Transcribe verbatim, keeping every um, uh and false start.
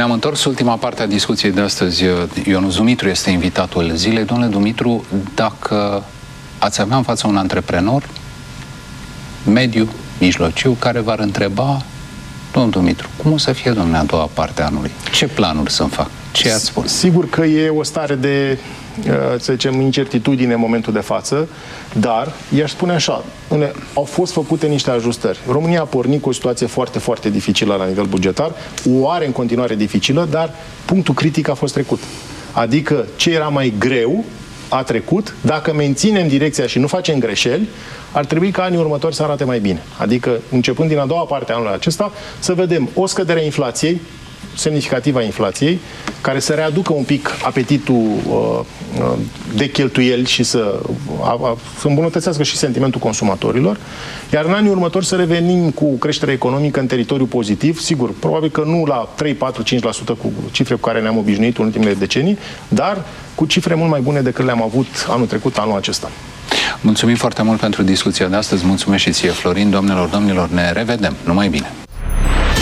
Ne-am întors ultima parte a discuției de astăzi. Ionuț Dumitru este invitatul zilei. Domnule Dumitru, dacă ați avea în față un antreprenor mediu, mijlociu, care v-ar întreba: domnul Dumitru, cum o să fie, domnule, a doua parte a anului? Ce planuri să-mi fac? Ce ați spune? Sigur că e o stare de, să zicem, incertitudine în momentul de față, dar i-aș spune așa: au fost făcute niște ajustări. România a pornit cu o situație foarte, foarte dificilă la nivel bugetar, o are în continuare dificilă, dar punctul critic a fost trecut. Adică ce era mai greu a trecut. Dacă menținem direcția și nu facem greșeli, ar trebui ca anii următori să arate mai bine. Adică, începând din a doua parte a anului acesta, să vedem o scădere a inflației, semnificativă a inflației, care să readucă un pic apetitul uh, de cheltuieli și să, a, a, să îmbunătățească și sentimentul consumatorilor, iar în anii următori să revenim cu creștere economică în teritoriu pozitiv, sigur, probabil că nu la trei, patru, cinci la sută cu cifre cu care ne-am obișnuit în ultimele decenii, dar cu cifre mult mai bune decât le-am avut anul trecut, anul acesta. Mulțumim foarte mult pentru discuția de astăzi, mulțumesc și ție, Florin. Doamnelor, domnilor, ne revedem. Numai bine!